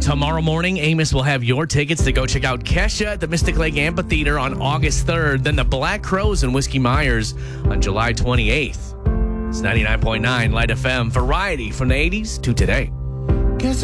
Tomorrow morning, Amos will have your tickets to go check out Kesha at the Mystic Lake Amphitheater on August 3rd, then the Black Crowes and Whiskey Myers on July 28th. It's 99.9 Light FM, variety from the 80s to today.